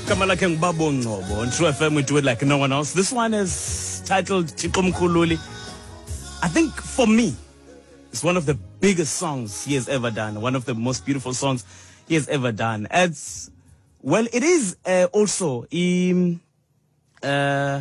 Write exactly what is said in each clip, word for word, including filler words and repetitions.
Kamalake Ngibabo Ngcobo on True F M. We do it like no one else. This one is titled Thixo Mkhululi. I think for me, it's one of the biggest songs he has ever done. One of the most beautiful songs he has ever done. It's, well, it is uh, also um, uh,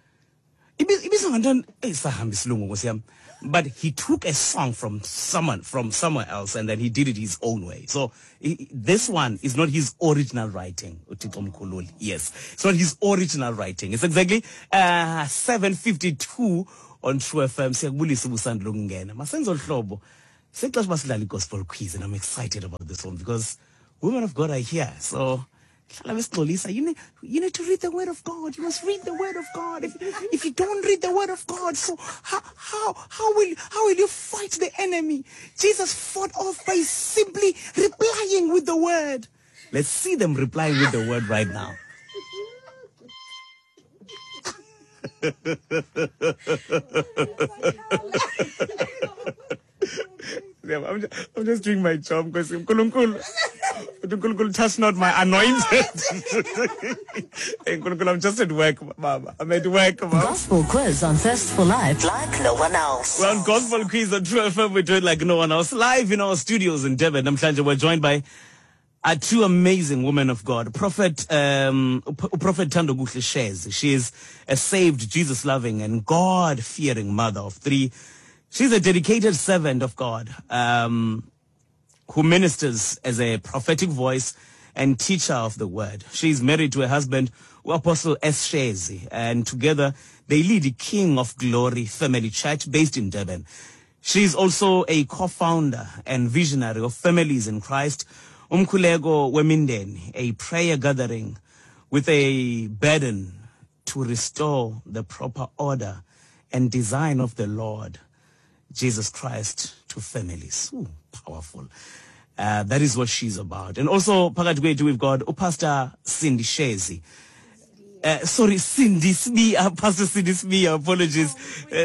but he took a song from someone from somewhere else and then he did it his own way. So he, this one is not his original writing. Yes, it's not his original writing. It's exactly uh, seven fifty-two on True F M. Siyakubulisa ubusanda lokungena. Masenzo hlobo. Sexesha basidlala gospel quiz and I'm excited about this one because women of God are here. So you need, you need to read the word of God. You must read the word of God. If, if you don't read the word of God, so how, how, how will, how will you fight the enemy? Jesus fought off by simply replying with the word. Let's see them replying with the word right now. I'm just, I'm just doing my job because touch not my anointed. I'm just at work, Mama. I'm at work, Mama. Gospel quiz on Thirst for Life like no one else. We're on Gospel quiz on True F M. We do it like no one else. Live in our studios in Durban. Namhlanje we're joined by uh, two amazing women of God. Prophet, um, Prophet Thando Kuhle Shezi. She is a saved, Jesus-loving and God-fearing mother of three. She's a dedicated servant of God, um, who ministers as a prophetic voice and teacher of the word. She's married to a husband, Apostle S. Shezi, and together they lead the King of Glory Family Church based in Durban. She's also a co-founder and visionary of Families in Christ, Umkhuleko Wemindeni, a prayer gathering with a burden to restore the proper order and design of the Lord Jesus Christ to families. Ooh, powerful. Uh, that is what she's about. And also, phakathi we've got oh, Pastor Cindy Shezi. Uh, sorry, Cindy Smia, Pastor Cindy Smia, apologies.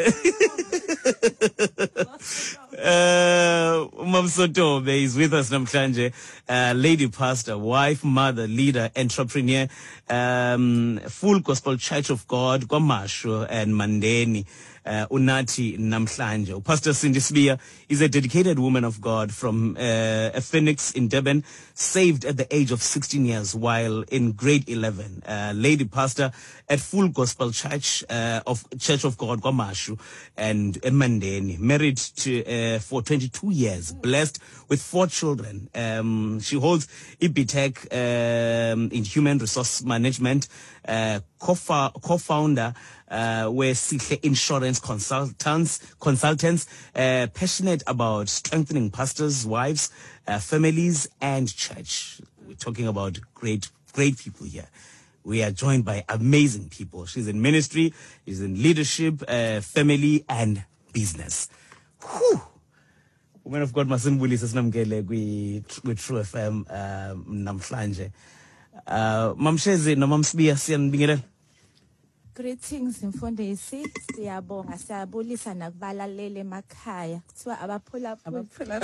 Uh, Mam Sotobe is with us namhlanje. Uh, lady pastor, wife, mother, leader, entrepreneur, um, Full Gospel Church of God, KwaMashu and Mandeni. Uh, Unati namhlanje. Pastor Cindy Smia is a dedicated woman of God from uh, a Phoenix in Durban, saved at the age of sixteen years while in grade eleven. Uh, lady pastor at Full Gospel Church uh, of Church of God, KwaMashu and Mandeni. Married to uh, for twenty-two years, blessed with four children. Um, she holds I B Tech um, in Human Resource Management, uh, co-founder uh, where Sihle Insurance Consultants, consultants uh, passionate about strengthening pastors, wives, uh, families, and church. We're talking about great, great people here. We are joined by amazing people. She's in ministry, she's in leadership, uh, family, and business. Whew. Women of God, masimbulise sinamkele kwi True F M um, namhlanje. Uh, Mam Shezi no Mam Smia siyanibingelela. Greetings Mfundisi, siyabonga siyabulisa nakubalalele emakhaya. Kuthiwa abaphula abaphula.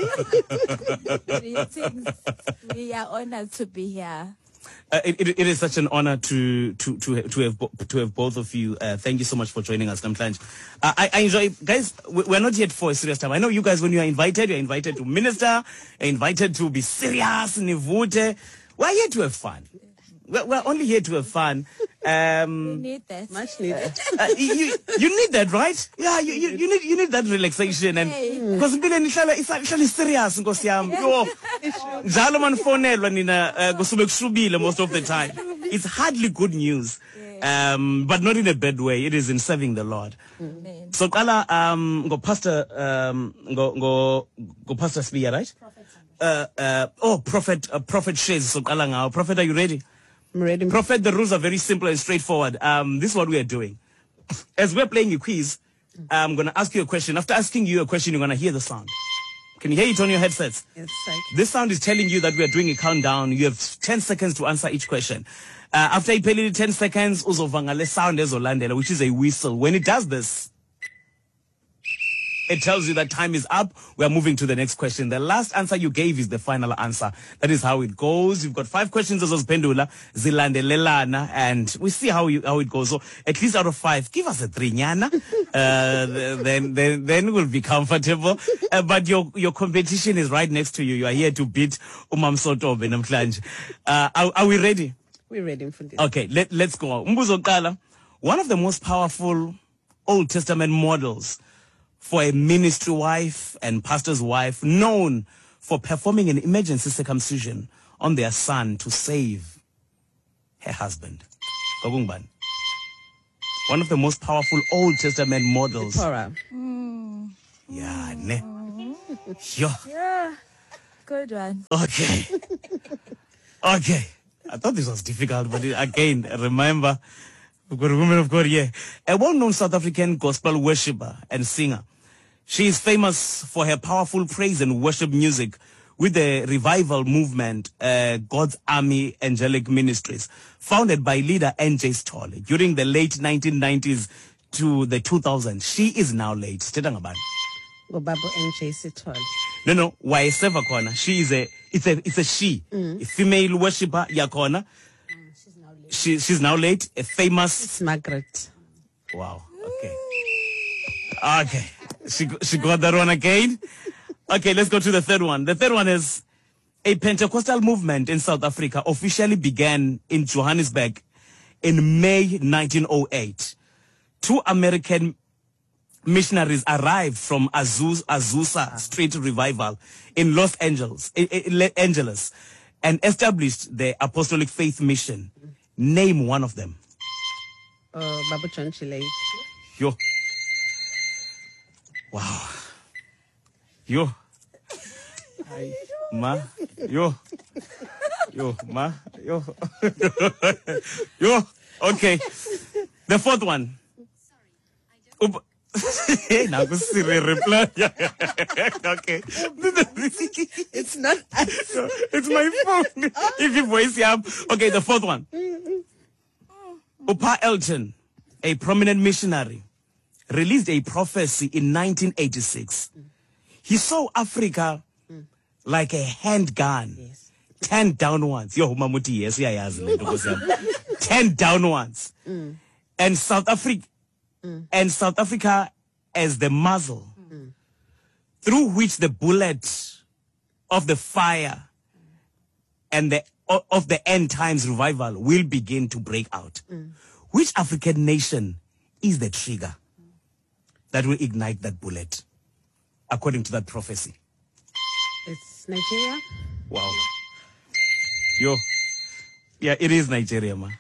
Greetings. We are honored to be here. Uh, it, it, it is such an honor to to to to have to have both of you. Uh, thank you so much for joining us, namhlanje. Uh, I, I enjoy, guys. We're not yet for a serious time. I know you guys. When you are invited, you're invited to minister, you're invited to be serious, nivute. We're here to have fun. We're, we're only here to have fun. Um, we need that. Much needed. Uh, you, you need that, right? Yeah, you, you, you need you need that relaxation and because impilo nihlala ihlala serious nkosi yami. Yo, njalo manifonelwa nina kusube kushubile most of the time. It's hardly good news. Um, but not in a bad way. It is in serving the Lord. Amen. So qala um go pastor um go go go pastor Smia, right? Uh, uh, oh, prophet uh, prophet Shezi. So qala ngawo. Prophet, are you ready? I'm ready. Prophet, the rules are very simple and straightforward. Um, this is what we are doing. As we're playing a quiz, I'm going to ask you a question. After asking you a question, you're going to hear the sound. Can you hear it on your headsets? Yes, sir. This sound is telling you that we are doing a countdown. You have ten seconds to answer each question. Uh, after you play ten seconds, uzovanga le sound ezolandela, which is a whistle. When it does this, it tells you that time is up. We are moving to the next question. The last answer you gave is the final answer. That is how it goes. You've got five questions as pendula, zilandelelana, and we see how you, how it goes. So at least out of five, give us a three, nyana. Uh, then, then, then we'll be comfortable. Uh, but your, your competition is right next to you. You are here to beat Umam Sotobe namhlanje. Uh, are, are we ready? We're ready for this. Okay, let, let's go. Umbuzo Kala, one of the most powerful Old Testament models for a ministry wife and pastor's wife, known for performing an emergency circumcision on their son to save her husband. One of the most powerful Old Testament models. Torah. Yeah, ne. Yeah. Yeah. Good one. Okay. Okay. I thought this was difficult, but it, again, remember, we've got a woman of God here. A well-known South African gospel worshipper and singer. She is famous for her powerful praise and worship music with the revival movement, uh, God's Army Angelic Ministries, founded by leader N J Stolle during the late nineteen nineties to the two thousands. She is now late. Sithetha ngabani? Ngobaba N J Stolle. No, no. Why Seva Kona? She is a, it's a, it's a she, mm. a female worshipper. Yakona. Mm, she's now late. She, she's now late. A famous. It's Margaret. Wow. Okay. Okay. She, she got that one again. Okay, let's go to the third one. The third one is a Pentecostal movement in South Africa officially began in Johannesburg in May nineteen oh eight. Two American missionaries arrived from Azuz, Azusa Street Revival in Los Angeles, Angeles and established the Apostolic Faith Mission. Name one of them. Uh, Babu John Chile. Yo. Wow. Yo. Hi. Ma. Yo. Yo. Ma. Yo. Yo. Okay. The fourth one. Sorry. Hey, now go see the reply. Okay. It's not us. It's my phone. If you voice up. Okay, the fourth one. Upa Elton, a prominent missionary, released a prophecy in nineteen eighty-six. He saw Africa like a handgun. Yes. Ten downwards. Yo, mamuti, yes, yeah, yes. Ten downwards. Mm. And South Africa, mm. and South Africa as the muzzle mm. through which the bullet of the fire and the of the end times revival will begin to break out. Mm. Which African nation is the trigger that will ignite that bullet, according to that prophecy? It's Nigeria. Wow. Yo. Yeah, it is Nigeria, ma.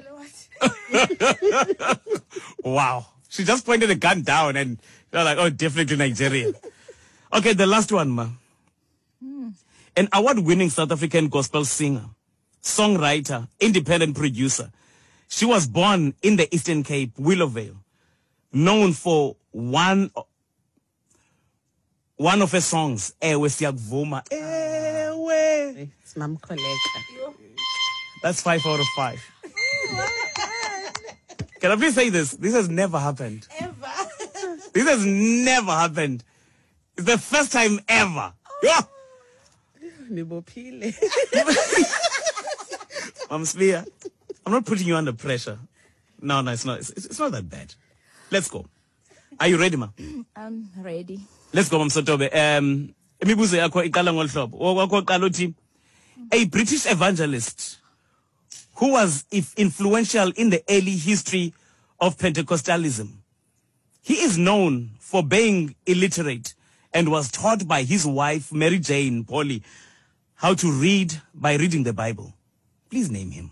Wow. She just pointed a gun down and they're like, oh, definitely Nigeria. Okay, the last one, ma. Hmm. An award-winning South African gospel singer, songwriter, independent producer. She was born in the Eastern Cape, Willowvale, known for one one of her songs, Ewe Siyakuvuma. Ewe. It's Mam Koleka. That's five out of five. Can I please say this? This has never happened. Ever. This has never happened. It's the first time ever. Oh. Nibopile. Mom Spear, I'm not putting you under pressure. No, no, it's not. It's, it's not that bad. Let's go. Are you ready, ma? I'm ready. Let's go, Mam Sotobe. Um, imibuzo yakho iqala ngolu hlobo. Okwakho qala uthi a British evangelist who was if influential in the early history of Pentecostalism. He is known for being illiterate and was taught by his wife, Mary Jane Polly, how to read by reading the Bible. Please name him.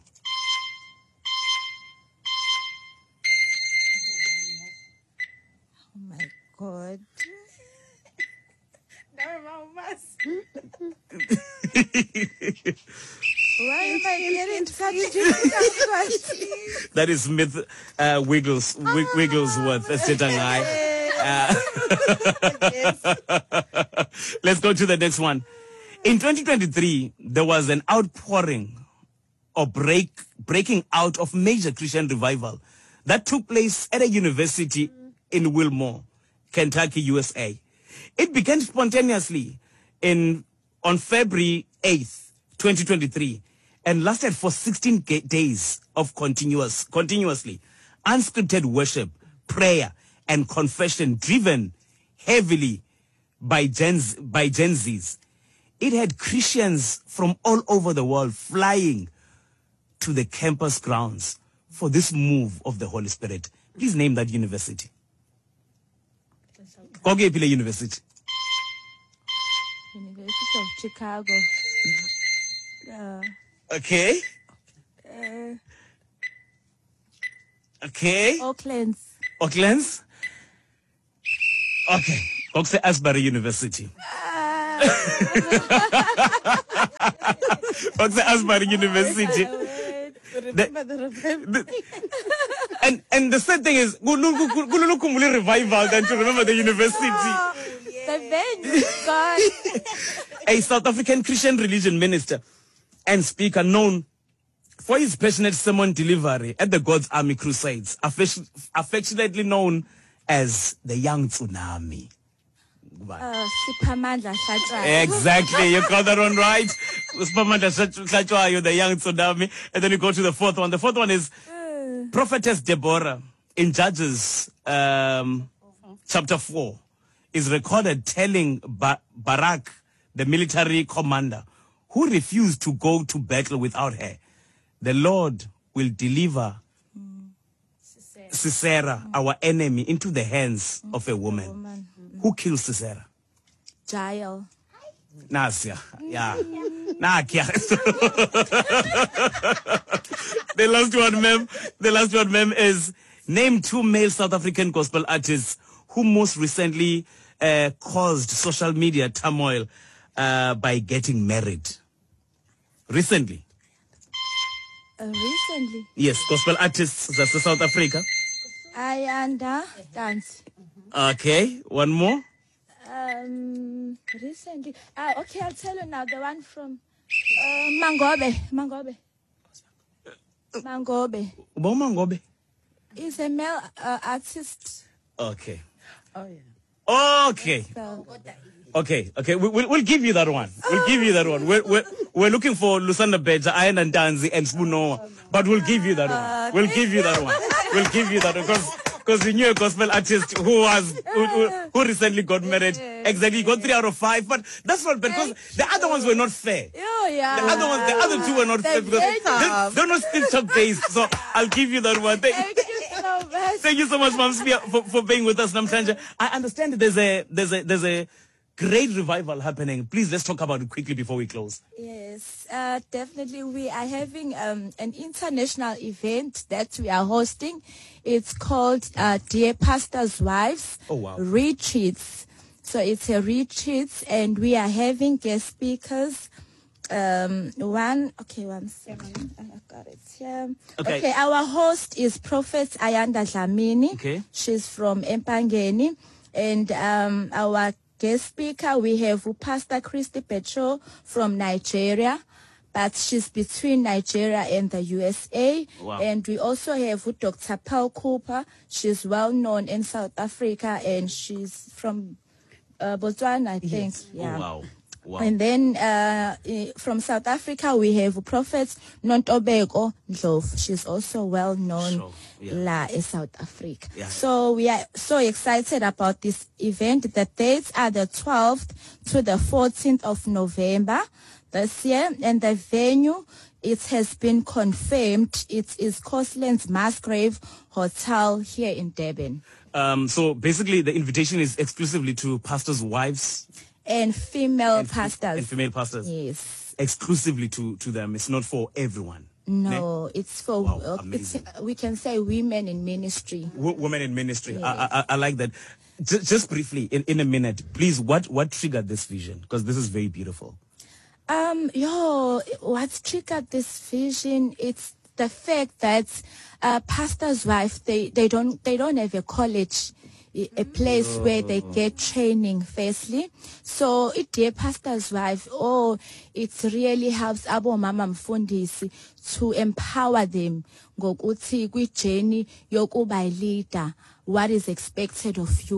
Oh my God. Why am I getting such difficult questions? That is Smith uh, Wiggles, Wig, Wigglesworth. Uh, let's go to the next one. In twenty twenty-three, there was an outpouring or break, breaking out of major Christian revival that took place at a university in Wilmore, Kentucky, U S A. It began spontaneously in on February eighth, twenty twenty-three, and lasted for sixteen days of continuous, continuously unscripted worship, prayer, and confession, driven heavily by Gen, by Gen Zs. It had Christians from all over the world flying to the campus grounds for this move of the Holy Spirit. Please name that university. Kogepile University. University of Chicago. Uh, Okay. uh, Okay. Oakland. Auckland's. Okay. Kokse Asbury University. Kokse Asbury University. Remember the revival. And and the sad thing is, kululukumbule revival than to remember the university. The venue, God. A South African Christian religion minister and speaker known for his passionate sermon delivery at the God's Army Crusades, affec- affectionately known as the Young Tsunami. Uh, Siphamandla Hlatshwayo. Exactly, you got that one right. Siphamandla Hlatshwayo, the Young Tsunami. And then you go to the fourth one. The fourth one is Prophetess Deborah in Judges um, chapter four is recorded telling ba- Barak, the military commander, who refused to go to battle without her, the Lord will deliver Sisera, our enemy, into the hands of a woman. Woman. Who killed Sisera? Jael. Nasia. Yeah. Nakia. The last one, ma'am. The last one, ma'am, is name two male South African gospel artists who most recently uh, caused social media turmoil uh, by getting married. Recently. Uh, recently. Yes, gospel artists, that's South Africa. Ayanda Dance. Okay, one more. Um, recently. Ah, okay, I'll tell you now. The one from uh, Mangobe. Mangobe. Mangobe. Uboma Ngobe. He's a male uh, artist. Okay. Oh, yeah. Okay. So, Okay, okay, we, we'll, we'll give you that one. We'll give you that one. We're, we're, we're looking for Lusanda Beja, Ayan and Danzi, and Spunoa, but we'll give you that one. We'll give you that one. We'll give you that one, because because we knew a gospel artist who was who, who, who recently got married. Exactly, he got three out of five, but that's not bad, because the other ones were not fair. oh, yeah. The other ones, the other two were not fair, because they're, they're not still top based. So I'll give you that one. Thank, Thank you so much. thank you so much, Mom Spia, for, for being with us, Namhlanje. I understand that there's a there's a there's a great revival happening. Please, let's talk about it quickly before we close. Yes, uh, definitely. We are having um, an international event that we are hosting. It's called uh, Dear Pastor's Wives Oh, wow. Retreats. So it's a retreat, and we are having guest speakers. Um, one, okay, one second. I got it here. Okay. Okay, our host is Prophet Ayanda Dlamini. Okay. She's from Empangeni. And um, our guest speaker, we have Pastor Christy Petro from Nigeria, but she's between Nigeria and the U S A. Wow. And we also have Doctor Pearl Cooper. She's well known in South Africa, and she's from uh, Botswana, I think. Yeah. Oh, wow. Wow. And then uh, eh, from South Africa, we have Prophet Nontobeko Ndlovu. She's also well known Sure, yeah. la in South Africa. Yeah. So we are so excited about this event. The dates are the twelfth to the fourteenth of November this year, and the venue, it has been confirmed. It is Coastlands Musgrave Hotel here in Durban. Um, so basically, the invitation is exclusively to pastors' wives And female and, pastors. and female pastors. Yes. Exclusively to, to them. It's not for everyone. No, it's for, Wow, uh, it's, amazing. we can say women in ministry. W- women in ministry. I, I, I like that. Just, just briefly, in, in a minute, please, what, what triggered this vision? Because this is very beautiful. Um, yo, what triggered this vision? It's the fact that uh, pastor's wife, they, they don't they don't have a college, a a place where they get training. Firstly, so it dear pastor's wife. Oh, it really helps abo mama mfundisi to empower them. Ngokuthi kwi journey yokuba leader, what is expected of you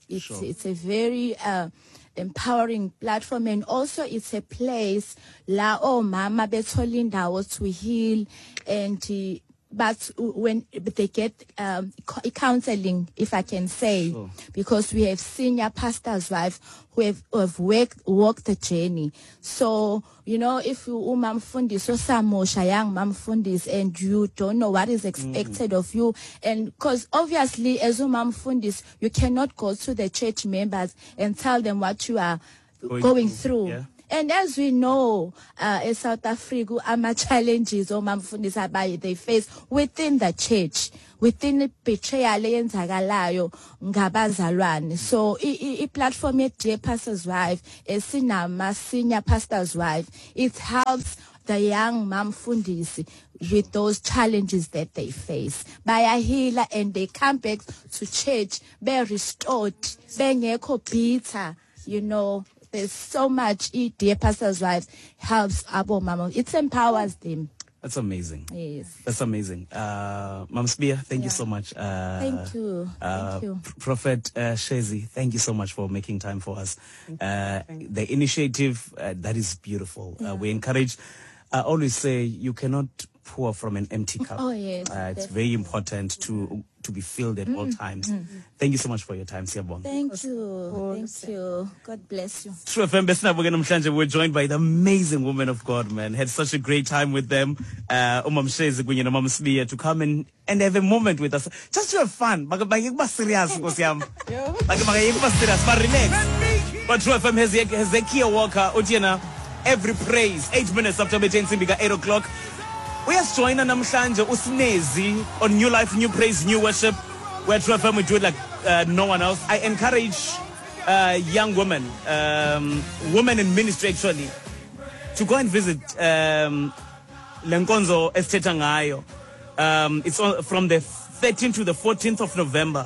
It's Sure. it's a very uh, empowering platform, and also it's a place la oh mama bethola indawo to heal, and uh, but when they get um, co- counseling, if I can say, Sure. because we have senior pastors' wives who have, who have worked, walked the journey. So, you know, if you umam fundis or samosha young mam fundis and you don't know what is expected of you, and because obviously as umam fundis, you cannot go to the church members and tell them what you are Going going, through, through. yeah. And as we know, uh, in South Africa, ama challenges or mamfundisa by they face within the church, within the betrayal eyenzakalayo ngabazalwane. So i- i i- platform ye Dear Pastor's Wife, esinama senior pastor's wife, it helps the young mamfundisi with those challenges that they face. Bayahila and they come back to church, be restored, bengekho bitter, you know. There's so much e Dear Pastor's Wives helps abo mama. It empowers them. That's amazing. Yes. That's amazing. Uh, Mam Spear, thank you Yeah. so much. Uh, Thank you. Uh, Thank you. P- Prophet uh, Shezi, thank you so much for making time for us. Uh, the initiative, uh, that is beautiful. Uh, we encourage, I always say, you cannot pour from an empty cup. Oh, yes, Uh, it's very important to to be filled at all times. Thank you so much for your time, Siyabonga. Thank you. Thank you. God bless you. True F M Besnabonga namhlanje we're joined by the amazing women of God, man. Had such a great time with them. Uh Umam Shezi kunye nomam Sbiya to come and and have a moment with us. Just to have fun. Bake bake kuba serious nkosi yami. Bake bake kuba serious, but relax. But True F M has Hezekiah Walker Utiena every praise eight minutes after Betin Simbika eight o'clock. We are joining namhlanje uSinezi on New Life, New Praise, New Worship, where True F M we do it like uh, no one else. I encourage uh, young women, um, women in ministry actually, to go and visit um, Lenkonzo Estetha Ngayo. Um, it's on, from the thirteenth to the fourteenth of November.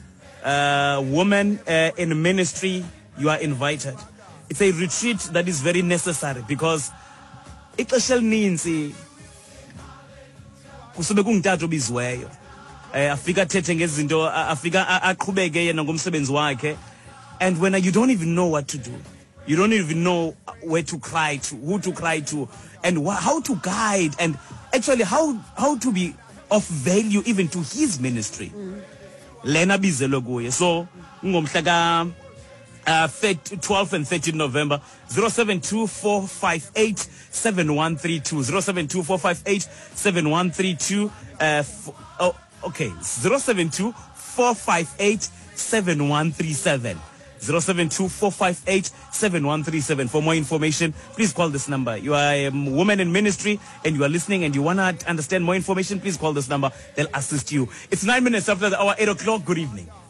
Uh, women uh, in ministry, you are invited. It's a retreat that is very necessary because ixesha elininzi kusube kungithatha obiziweyo eh afika athethe ngezinto a- afika a- aqhubeke yena ngomsebenzi wakhe, and when you don't even know what to do, you don't even know where to cry to, who to cry to, and wh- how to guide, and actually how how to be of value even to his ministry. Lena bizelwe kuye. So ngomhla ka Uh, twelfth and thirteenth November, zero seven two four five eight seven one three two, zero seven two four five eight seven one three two, uh, f- oh, okay, zero seven two four five eight seven one three seven, zero seven two four five eight seven one three seven. For more information, please call this number. You are a woman in ministry and you are listening and you want to understand more information, please call this number. They'll assist you. It's nine minutes after the hour, eight o'clock. Good evening.